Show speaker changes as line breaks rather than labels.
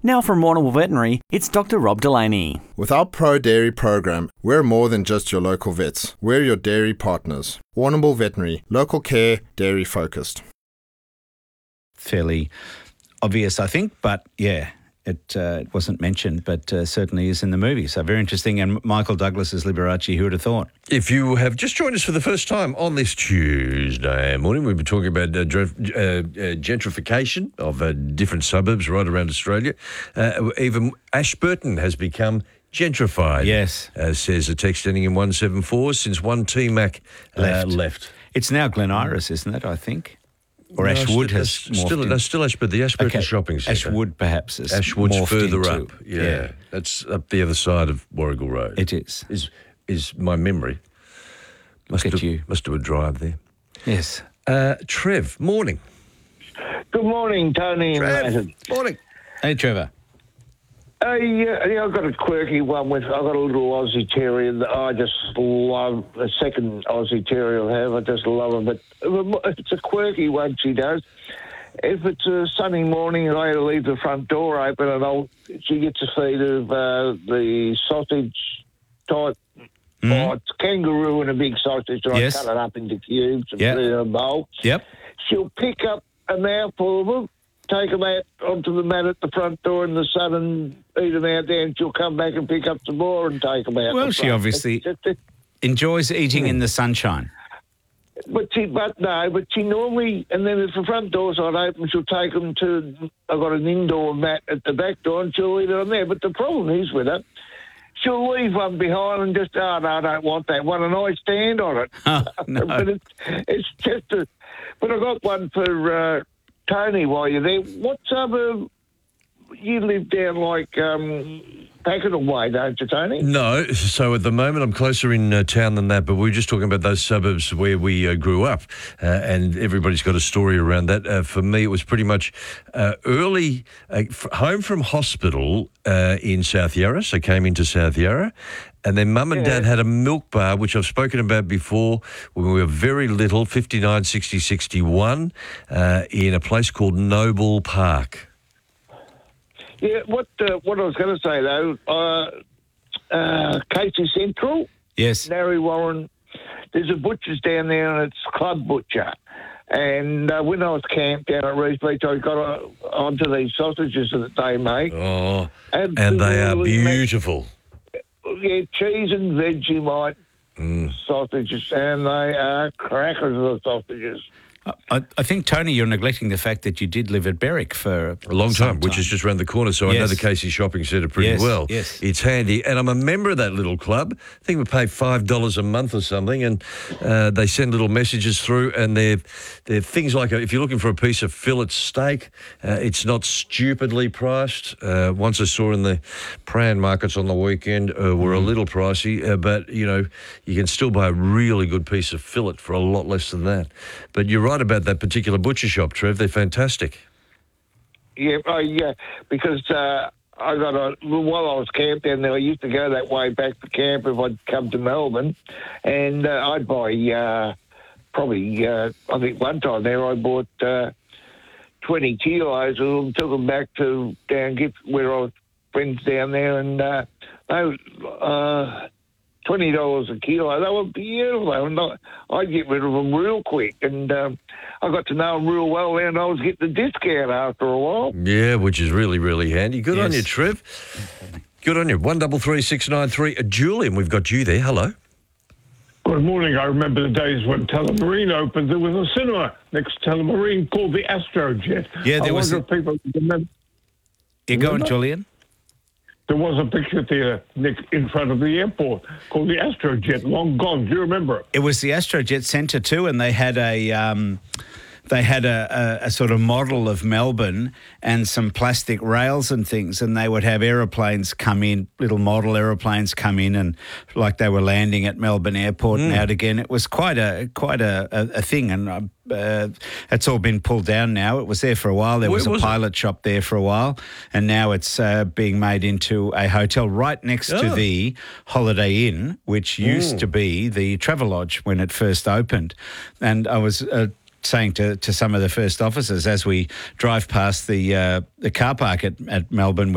Now from Warrnambool Veterinary, it's Dr. Rob Delaney.
With our Pro Dairy program, we're more than just your local vets. We're your dairy partners. Warrnambool Veterinary, local care, dairy focused.
Fairly obvious, I think, but yeah, it wasn't mentioned, but certainly is in the movie. So very interesting. And Michael Douglas as Liberace, who would have thought?
If you have just joined us for the first time on this Tuesday morning, we've been talking about gentrification of different suburbs right around Australia. Even Ashburton has become gentrified.
Yes.
Says a text ending in 174 since one T-Mac left.
It's now Glen Iris, isn't it, I think? Or
No,
Ashwood has
still Ashburton, the Ashburton Shopping Centre.
Ashwood perhaps is
Ashwood's
morphed
further
into,
up. Yeah, that's up the other side of Warrigal Road.
It is.
Is my memory.
Look at you.
Must do a drive there.
Yes.
Trev, morning.
Good morning, Tony and Nathan.
Morning.
Hey, Trevor.
I've got a quirky one I've got a little Aussie Terrier that I just love. A second Aussie Terrier I have. I just love her. But it's a quirky one she does. If it's a sunny morning and I leave the front door open and she gets a feed of the sausage type. Oh, it's kangaroo and a big sausage, and I cut it up into cubes and put it in a bowl.
Yep.
She'll pick up a mouthful of them, take them out onto the mat at the front door in the sun and eat them out there, and she'll come back and pick up some more and take them out.
Well, she obviously enjoys eating in the sunshine.
But she normally, and then if the front door's not open, she'll take them to, I've got an indoor mat at the back door and she'll eat it on there. But the problem is with her, she'll leave one behind and just, no, I don't want that one, and I stand on it.
Oh, no.
But it's just but I got one for Tony while you're there. What suburb? You live down like Pakenham way, don't you, Tony?
No, so at the moment I'm closer in town than that, but we were just talking about those suburbs where we grew up, and everybody's got a story around that. For me, it was pretty much early, home from hospital in South Yarra, so came into South Yarra, and then Mum and Dad had a milk bar, which I've spoken about before, when we were very little, 59, 60, 61, in a place called Noble Park.
Yeah, what I was going to say, though, Casey Central,
Yes.
Narry Warren, there's a butcher's down there and it's Club Butcher. And when I was camped down at Reese Beach, I got onto these sausages that they make.
Oh, and they are beautiful.
Yeah, cheese and Vegemite sausages, and they are crackers of the sausages.
I think, Tony, you're neglecting the fact that you did live at Berwick for
A long time, which is just around the corner, so I know the Casey Shopping Centre pretty well.
Yes.
It's handy, and I'm a member of that little club. I think we pay $5 a month or something, and they send little messages through, and they're things like, if you're looking for a piece of fillet steak, it's not stupidly priced. Once I saw in the Pran markets on the weekend were a little pricey, but, you know, you can still buy a really good piece of fillet for a lot less than that. But you're right about that particular butcher shop, Trev. They're fantastic.
Yeah, because while I was camped down there, I used to go that way back to camp if I'd come to Melbourne, and I'd buy probably, I think one time there I bought 20 kilos of them, took them back to where I was friends down there, and they were $20 a kilo. They were beautiful. And I'd get rid of them real quick. And I got to know them real well, and I was getting the discount after a while.
Yeah, which is really, really handy. Good on you, Trev. Good on you. 133693. Julian, we've got you there. Hello.
Good morning. I remember the days when Telemarine opened. There was a cinema next to Telemarine called the Astrojet.
Yeah, there was.
I wonder if people remember.
You go on, Julian.
There was a picture theatre in front of the airport called the Astrojet, long gone. Do you remember it?
It was the Astrojet Centre too, and they had a sort of model of Melbourne and some plastic rails and things, and they would have aeroplanes come in, little model aeroplanes come in, and like they were landing at Melbourne Airport and out again. It was quite a thing, and it's all been pulled down now. It was there for a while. There was a pilot shop there for a while, and now it's being made into a hotel right next to the Holiday Inn, which used to be the Travelodge when it first opened. And I was saying to some of the first officers as we drive past the car park at Melbourne,